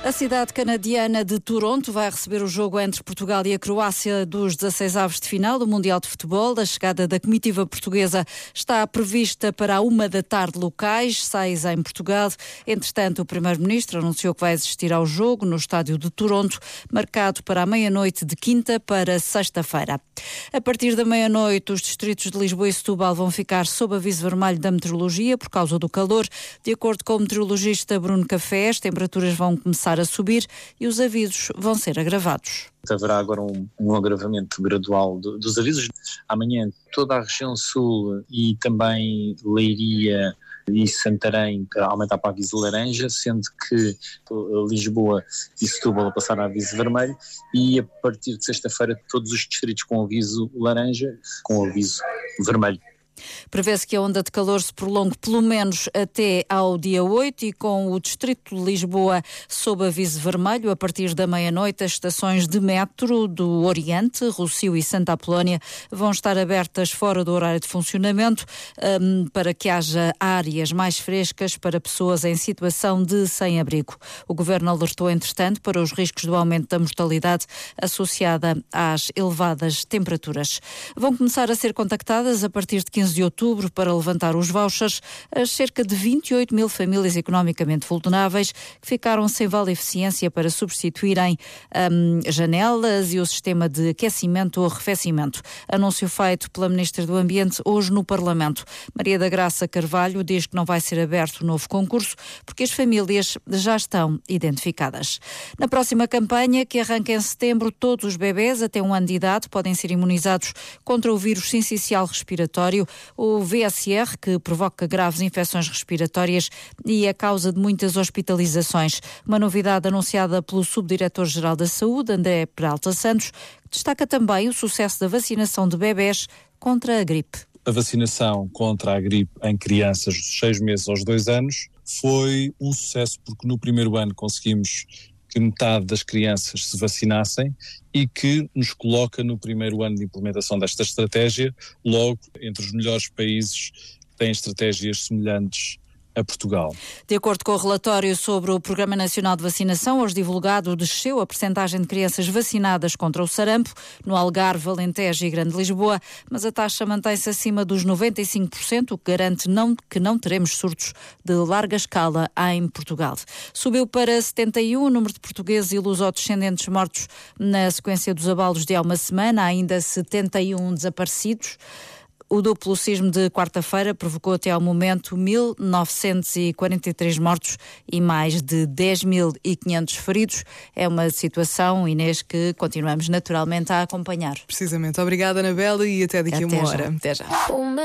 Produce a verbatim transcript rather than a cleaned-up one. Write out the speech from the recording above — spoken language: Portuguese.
A cidade canadiana de Toronto vai receber o jogo entre Portugal e a Croácia dos dezasseis avos de final do Mundial de Futebol. A chegada da comitiva portuguesa está prevista para a uma da tarde locais, seis em Portugal. Entretanto, o primeiro-ministro anunciou que vai assistir ao jogo no estádio de Toronto, marcado para a meia-noite de quinta para sexta-feira. A partir da meia-noite, os distritos de Lisboa e Setúbal vão ficar sob aviso vermelho da meteorologia por causa do calor. De acordo com o meteorologista Bruno Café, as temperaturas vão começar a subir e os avisos vão ser agravados. Haverá agora um, um agravamento gradual do, dos avisos. Amanhã toda a região sul e também Leiria e Santarém aumentar para aviso laranja, sendo que Lisboa e Setúbal a passar a aviso vermelho, e a partir de sexta-feira todos os distritos com aviso laranja com aviso vermelho. Prevê-se que a onda de calor se prolongue pelo menos até ao dia oito e com o distrito de Lisboa sob aviso vermelho a partir da meia-noite. As estações de metro do Oriente, Rossio e Santa Apolónia vão estar abertas fora do horário de funcionamento um, para que haja áreas mais frescas para pessoas em situação de sem-abrigo. O Governo alertou, entretanto, para os riscos do aumento da mortalidade associada às elevadas temperaturas. Vão começar a ser contactadas a partir de quinze de outubro para levantar os vouchers as cerca de vinte e oito mil famílias economicamente vulneráveis que ficaram sem vale eficiência para substituírem um, janelas e o sistema de aquecimento ou arrefecimento. Anúncio feito pela Ministra do Ambiente hoje no Parlamento. Maria da Graça Carvalho diz que não vai ser aberto novo concurso porque as famílias já estão identificadas. Na próxima campanha, que arranca em setembro, todos os bebés até um ano de idade podem ser imunizados contra o vírus sincicial respiratório, o V S R, que provoca graves infecções respiratórias e é causa de muitas hospitalizações. Uma novidade anunciada pelo Subdiretor-Geral da Saúde, André Peralta Santos, que destaca também o sucesso da vacinação de bebés contra a gripe. A vacinação contra a gripe em crianças dos seis meses aos dois anos foi um sucesso porque no primeiro ano conseguimos que metade das crianças se vacinassem e que nos coloca no primeiro ano de implementação desta estratégia, logo entre os melhores países que têm estratégias semelhantes a Portugal. De acordo com o relatório sobre o Programa Nacional de Vacinação, hoje divulgado, desceu a percentagem de crianças vacinadas contra o sarampo no Algarve, Alentejo e Grande Lisboa, mas a taxa mantém-se acima dos noventa e cinco por cento, o que garante não, que não teremos surtos de larga escala em Portugal. Subiu para setenta e um o número de portugueses e lusodescendentes mortos na sequência dos abalos de há uma semana, há ainda setenta e um desaparecidos. O duplo sismo de quarta-feira provocou até ao momento mil novecentos e quarenta e três mortos e mais de dez mil e quinhentos feridos. É uma situação, Inês, que continuamos naturalmente a acompanhar. Precisamente. Obrigada, Anabela, e até daqui a uma hora. Até já.